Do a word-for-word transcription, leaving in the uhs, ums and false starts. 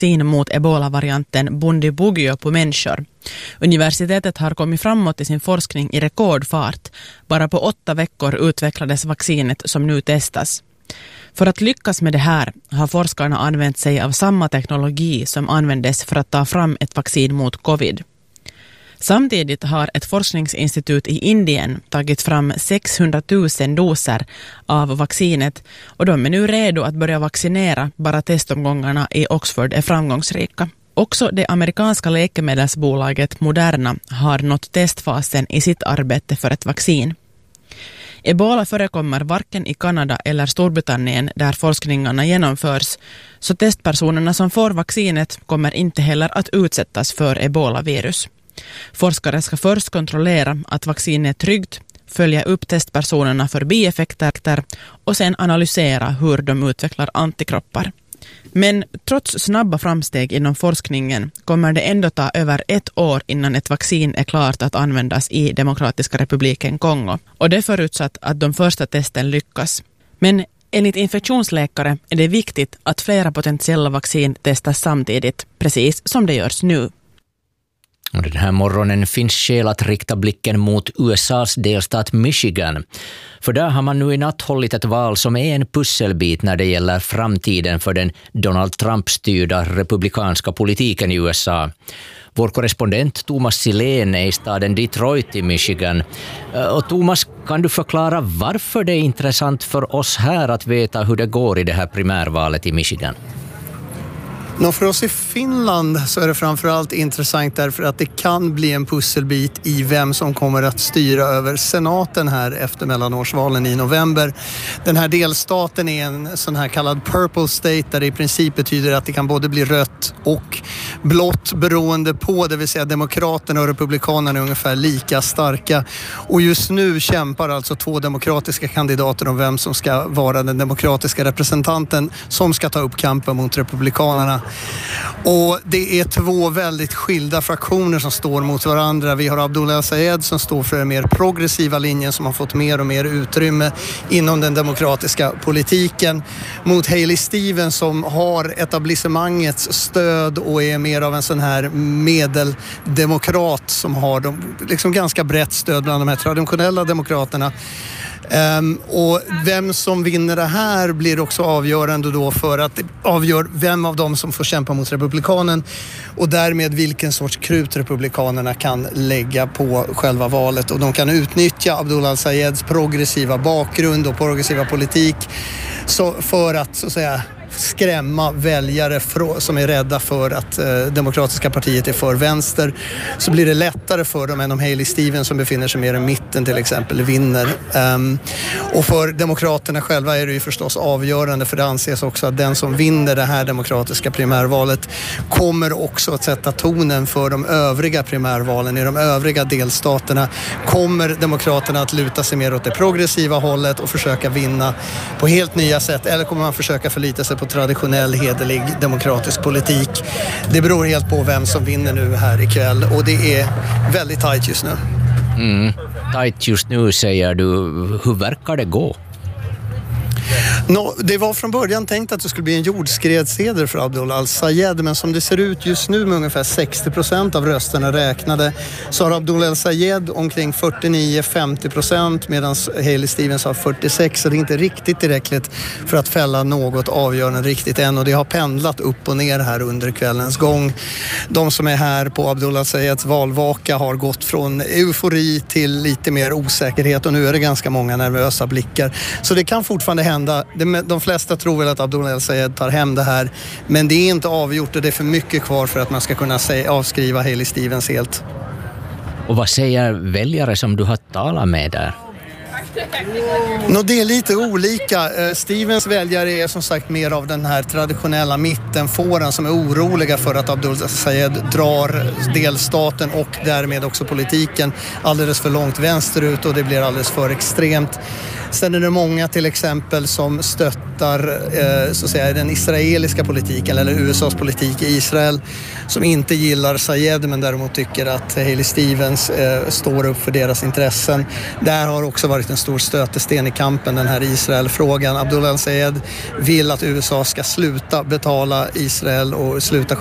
vaccin mot ebola-varianten Bundibugyo på människor. Universitetet har kommit framåt i sin forskning i rekordfart. Bara på åtta veckor utvecklades vaccinet som nu testas. För att lyckas med det här har forskarna använt sig av samma teknologi som användes för att ta fram ett vaccin mot covid. Samtidigt har ett forskningsinstitut i Indien tagit fram sexhundratusen doser av vaccinet och de är nu redo att börja vaccinera bara testomgångarna i Oxford är framgångsrika. Också det amerikanska läkemedelsbolaget Moderna har nått testfasen i sitt arbete för ett vaccin. Ebola förekommer varken i Kanada eller Storbritannien där forskningarna genomförs, så testpersonerna som får vaccinet kommer inte heller att utsättas för ebola-virus. Forskare ska först kontrollera att vaccinet är tryggt, följa upp testpersonerna för bieffekter och sen analysera hur de utvecklar antikroppar. Men trots snabba framsteg inom forskningen kommer det ändå ta över ett år innan ett vaccin är klart att användas i Demokratiska republiken Kongo. Och det förutsatt att de första testen lyckas. Men enligt infektionsläkare är det viktigt att flera potentiella vaccin testas samtidigt, precis som det görs nu. Och den här morgonen finns skäl att rikta blicken mot U S A:s delstat Michigan. För där har man nu i natt hållit ett val som är en pusselbit när det gäller framtiden för den Donald Trump-styrda republikanska politiken i U S A. Vår korrespondent Thomas Silén är i staden Detroit i Michigan. Och Thomas, kan du förklara varför det är intressant för oss här att veta hur det går i det här primärvalet i Michigan? Nå, för oss i Finland så är det framförallt intressant därför att det kan bli en pusselbit i vem som kommer att styra över senaten här efter mellanårsvalen i november. Den här delstaten är en sån här kallad purple state där det i princip betyder att det kan både bli rött och blått beroende på, det vill säga demokraterna och republikanerna är ungefär lika starka. Och just nu kämpar alltså två demokratiska kandidater om vem som ska vara den demokratiska representanten som ska ta upp kampen mot republikanerna. Och det är två väldigt skilda fraktioner som står mot varandra. Vi har Abdullah al-Sayed som står för den mer progressiva linjen som har fått mer och mer utrymme inom den demokratiska politiken mot Hailey Stevens som har etablissemangets stöd och är mer av en sån här medeldemokrat som har de, liksom ganska brett stöd bland de här traditionella demokraterna. Um, och vem som vinner det här blir också avgörande då för att det avgör vem av dem som får kämpa mot republikanen och därmed vilken sorts krut republikanerna kan lägga på själva valet. Och de kan utnyttja Abdullah al-Sayeds progressiva bakgrund och progressiva politik så för att så att säga skrämma väljare som är rädda för att eh, demokratiska partiet är för vänster, så blir det lättare för dem än om Hailey Stevens som befinner sig mer i mitten till exempel vinner. Um, och för demokraterna själva är det ju förstås avgörande, för det anses också att den som vinner det här demokratiska primärvalet kommer också att sätta tonen för de övriga primärvalen i de övriga delstaterna. Kommer demokraterna att luta sig mer åt det progressiva hållet och försöka vinna på helt nya sätt, eller kommer man försöka förlita sig på traditionell, hederlig, demokratisk politik? Det beror helt på vem som vinner nu här ikväll och det är väldigt tajt just nu. Mm, tajt just nu säger du. Hur verkar det gå? No, det var från början tänkt att det skulle bli en jordskredsseger för Abdullah al-Sayed, men som det ser ut just nu med ungefär sextio procent av rösterna räknade så har Abdullah al-Sayed omkring fyrtionio till femtio procent medan Hailey Stevens har fyrtiosex, så det är inte riktigt tillräckligt för att fälla något avgörande riktigt än, och det har pendlat upp och ner här under kvällens gång. De som är här på Abdullah al-Sayeds valvaka har gått från eufori till lite mer osäkerhet och nu är det ganska många nervösa blickar, så det kan fortfarande hända. De flesta tror väl att Abdullah al-Sayed tar hem det här, men det är inte avgjort och det är för mycket kvar för att man ska kunna säga, avskriva Hailey Stevens helt. Och vad säger väljare som du har talat med där? Nå, det är lite olika. Stevens väljare är som sagt mer av den här traditionella mittenfåran som är oroliga för att Abdullah al-Sayed drar delstaten och därmed också politiken alldeles för långt vänsterut och det blir alldeles för extremt. Sen är det många till exempel som stöttar eh, så att säga, den israeliska politiken eller U S A:s politik i Israel som inte gillar Sayed men däremot tycker att Hailey Stevens eh, står upp för deras intressen. Där har också varit en stor stötesten i kampen, den här Israel-frågan. Abdullah al-Sayed vill att U S A ska sluta betala Israel och sluta